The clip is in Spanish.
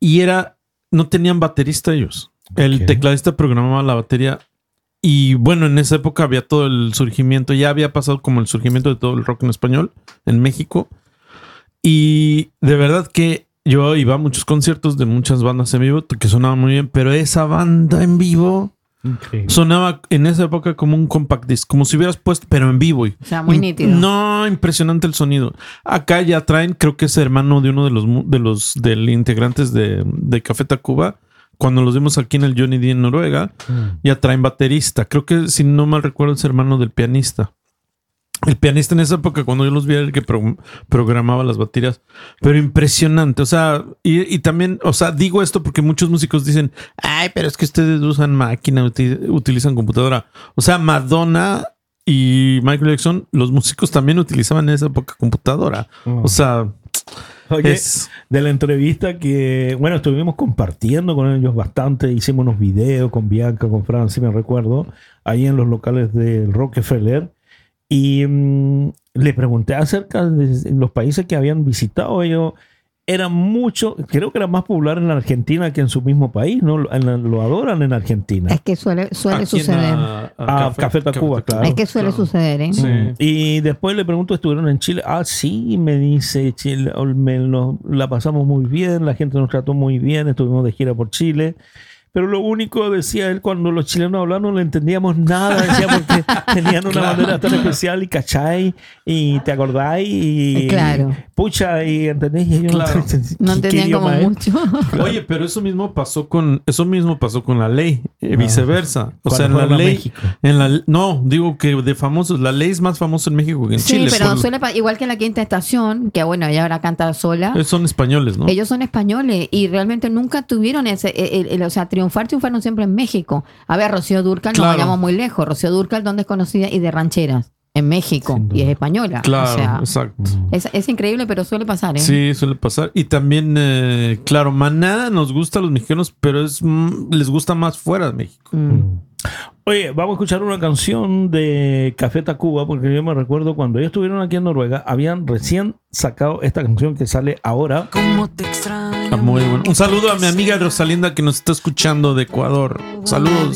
y no tenían baterista ellos. El tecladista programaba la batería. Y bueno, en esa época había todo el surgimiento, ya había pasado como el surgimiento de todo el rock en español en México. Y de verdad que yo iba a muchos conciertos de muchas bandas en vivo que sonaban muy bien, pero esa banda en vivo sonaba en esa época como un compact disc, como si hubieras puesto, pero en vivo. O sea, muy nítido. No, impresionante el sonido. Acá ya traen, creo que es hermano de uno de los integrantes de Café Tacuba. Cuando los vimos aquí en el Johnny D en Noruega, ya traen baterista. Creo que, si no mal recuerdo, es hermano del pianista. El pianista en esa época, cuando yo los vi, era el que programaba las baterías. Pero impresionante. O sea, y también, o sea, digo esto porque muchos músicos dicen, ay, pero es que ustedes usan máquina, utilizan computadora. O sea, Madonna y Michael Jackson, los músicos también utilizaban en esa época computadora. O sea... Oye, de la entrevista que, bueno, estuvimos compartiendo con ellos bastante, hicimos unos videos con Bianca, con Fran, si me recuerdo, ahí en los locales del Rockefeller, y le pregunté acerca de los países que habían visitado. Ellos eran mucho, creo que era más popular en Argentina que en su mismo país, ¿no? Lo adoran en Argentina. Es que suele suceder. Café Tacuba, claro. Es que suele suceder, ¿eh? Sí. Y después le pregunto, ¿estuvieron en Chile? Ah, sí, me dice, Chile, la pasamos muy bien, la gente nos trató muy bien, estuvimos de gira por Chile. Pero lo único, decía él, cuando los chilenos hablaban no le entendíamos nada, decía, porque tenían una manera tan especial, y cachai, y te acordáis, y pucha, y entendés, y ellos no entendían como mucho. Oye, pero eso mismo pasó con La Ley, viceversa. O sea, en La Ley, digo que de famosos, La Ley es más famosa en México que en Chile. Sí, pero suele igual que en La Quinta Estación, que bueno, ella ahora canta sola. Son españoles, ¿no? Ellos son españoles y realmente nunca tuvieron o sea, triunfaron siempre en México. A ver, Rocío Dúrcal, no vayamos muy lejos. Rocío Dúrcal, ¿dónde es conocida? Y de rancheras, en México, y es española. Claro, o sea, exacto. Es increíble, pero suele pasar, ¿eh? Sí, suele pasar. Y también, claro, Maná nos gusta a los mexicanos, pero les gusta más fuera de México. Oye, vamos a escuchar una canción de Café Tacuba, porque yo me recuerdo cuando ellos estuvieron aquí en Noruega, habían recién sacado esta canción que sale ahora. ¿Cómo te extraño? Muy bueno. Un saludo a mi amiga Rosalinda que nos está escuchando de Ecuador. Saludos.